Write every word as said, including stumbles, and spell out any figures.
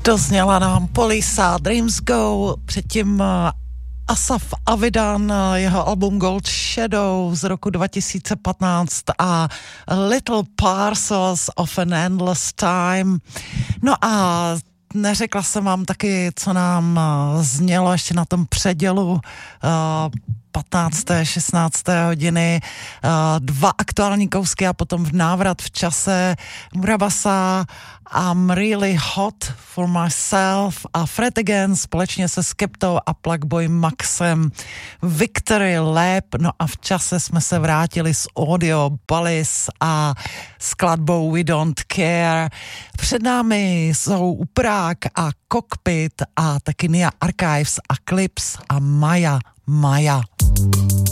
Dozněla nám Polisa, Dreams Go, předtím Asaf Avidan, jeho album Gold Shadow z roku dva tisíce patnáct a Little Parcels of an Endless Time. No a neřekla jsem vám taky, co nám znělo ještě na tom předělu patnácté šestnácté hodiny, dva aktuální kousky a potom v návrat v čase Murabasa, I'm Really Hot for Myself a Fred Again společně se Skeptou a Plugboy Maxem Victory Lap. No a v čase jsme se vrátili s Audio Ballis a skladbou We Don't Care. Před námi jsou Uprák a Cockpit a taky Nia Archives a Clips a Maja Maja.